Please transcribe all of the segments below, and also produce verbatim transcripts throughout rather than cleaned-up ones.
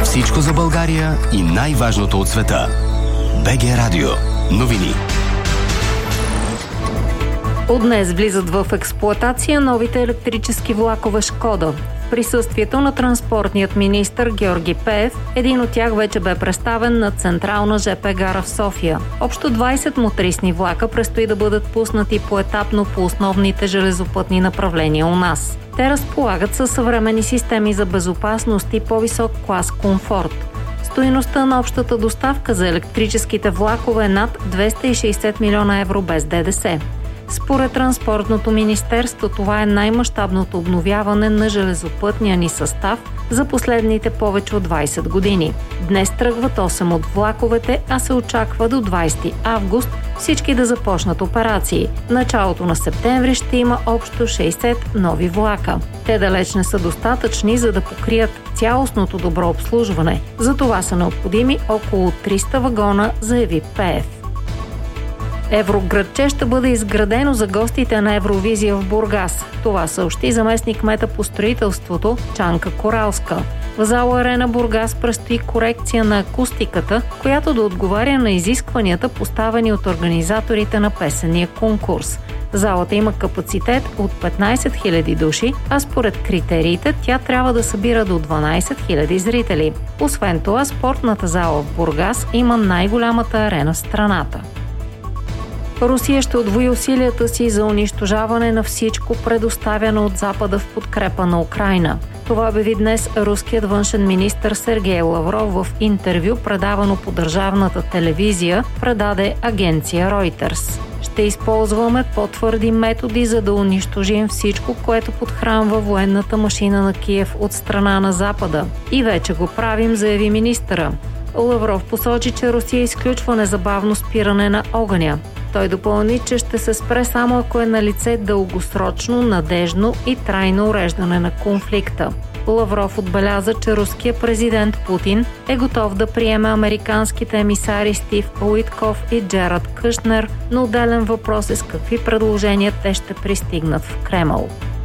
Всичко за България и най-важното от света. БГ Радио. Новини. От днес влизат в експлоатация новите електрически влакове Шкода. В присъствието на транспортният министър Георги Пеев, един от тях вече бе представен на Централна ЖП гара в София. Общо двайсет мотрисни влака предстои да бъдат пуснати поетапно по основните железопътни направления у нас. Те разполагат със съвременни системи за безопасност и по-висок клас комфорт. Стойността на общата доставка за електрическите влакове е над двеста и шейсет милиона евро без ДДС. Според Транспортното министерство, това е най-мащабното обновяване на железопътния ни състав за последните повече от двайсет години. Днес тръгват осем от влаковете, а се очаква до двайсети август всички да започнат операции. В началото на септември ще има общо шейсет нови влака. Те далеч не са достатъчни, за да покрият цялостното добро обслужване. За това са необходими около триста вагона, заяви Пеев. Евроградче ще бъде изградено за гостите на Евровизия в Бургас. Това съобщи заместник-кмета по строителството Чанка Коралска. В зала Арена Бургас предстои корекция на акустиката, която да отговаря на изискванията, поставени от организаторите на песения конкурс. Залата има капацитет от петнайсет хиляди души, а според критериите тя трябва да събира до дванайсет хиляди зрители. Освен това, спортната зала в Бургас има най-голямата арена в страната. Русия ще удвои усилията си за унищожаване на всичко, предоставяно от Запада в подкрепа на Украйна. Това обяви днес руският външен министър Сергей Лавров в интервю, предавано по държавната телевизия, предаде агенция Reuters. Ще използваме по-твърди методи, за да унищожим всичко, което подхранва военната машина на Киев от страна на Запада. И вече го правим, заяви министъра. Лавров посочи, че Русия изключва незабавно спиране на огъня. Той допълни, че ще се спре само ако е налице дългосрочно, надежно и трайно уреждане на конфликта. Лавров отбеляза, че руският президент Путин е готов да приеме американските емисари Стив Уитков и Джерард Кушнер, но отделен въпрос е с какви предложения те ще пристигнат в Кремъл.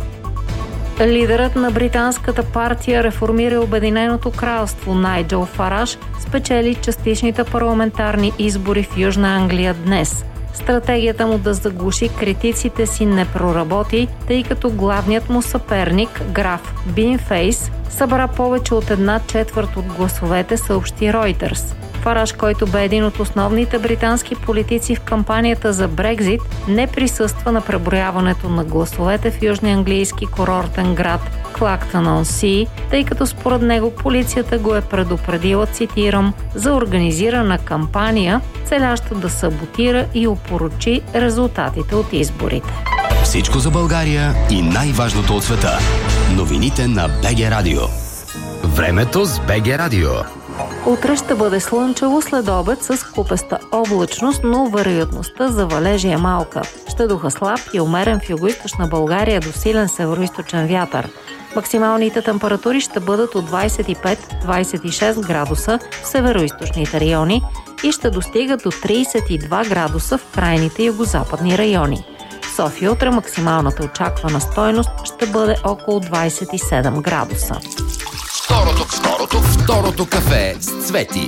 Лидерът на британската партия Реформира Обединеното кралство Найджел Фараж спечели частичните парламентарни избори в Южна Англия днес. Стратегията му да заглуши критиците си не проработи, тъй като главният му съперник, граф Бинфейс, събра повече от една четвърт от гласовете, съобщи Reuters. Фараж, който бе един от основните британски политици в кампанията за Брекзит, не присъства на преброяването на гласовете в южния английски курортен град Клактън-он-Сий, тъй като според него полицията го е предупредила, цитирам, за организирана кампания, целяща да саботира и опорочи резултатите от изборите. Всичко за България и най-важното от света. Новините на БГ Радио. Времето с БГ Радио. Утре ще бъде слънчево, след обед с купеста облачност, но вероятността за валежи е малка. Ще духа слаб и умерен в югоизточна България до силен североизточен вятър. Максималните температури ще бъдат от двайсет и пет до двайсет и шест градуса в североизточните райони и ще достигат до трийсет и два градуса в крайните югозападни райони. В София утре максималната очаквана стойност ще бъде около двайсет и седем градуса. Второто, второто, второто кафе с Цвети.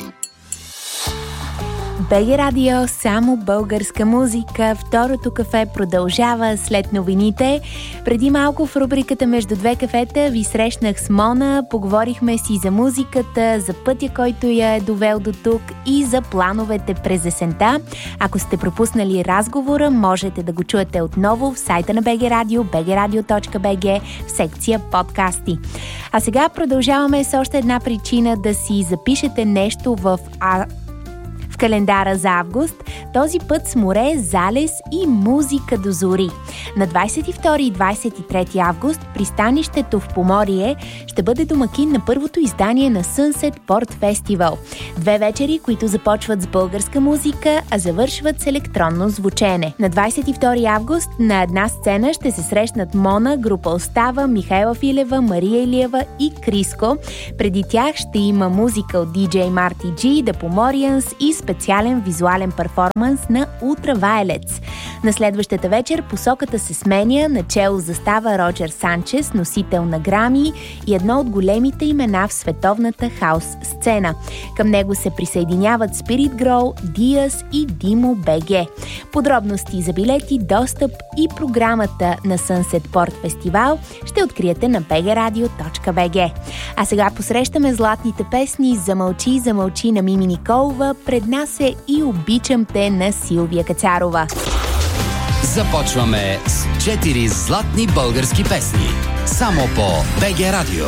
БГ Радио, само българска музика. Второто кафе продължава след новините. Преди малко в рубриката Между две кафета ви срещнах с Мона. Поговорихме си за музиката, за пътя, който я е довел до тук и за плановете през есента. Ако сте пропуснали разговора, можете да го чуете отново в сайта на БГ Радио, бг радио точка бг, в секция подкасти. А сега продължаваме с още една причина да си запишете нещо в а... в календара за август, този път с море, залез и музика до зори. На двайсет и втори и двайсет и трети август пристанището в Поморие ще бъде домакин на първото издание на Sunset Port Festival. Две вечери, които започват с българска музика, а завършват с електронно звучене. На двадесет и втори август на една сцена ще се срещнат Мона, група Остава, Михайла Филева, Мария Илиева и Криско. Преди тях ще има музика от диджей Марти Джи, The Pomorians и специален визуален перформанс на Ultraviolets. На следващата вечер посоката се сменя, начело застава Роджер Санчес, носител на Грами и едно от големите имена в световната хаус сцена. Към него се присъединяват Spirit Grow, Diaz и Димо БГ. Подробности за билети, достъп и програмата на Sunset Port Фестивал ще откриете на би джи радио точка би джи. А сега посрещаме златните песни "Замълчи, замълчи" на Мими Николова, "Пред нас е" и "Обичам те" на Силвия Кацарова. Започваме с четири златни български песни. Само по би джи Радио.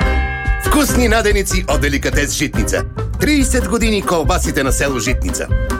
Вкусни наденици от Деликатес Житница. тридесет години колбасите на село Житница.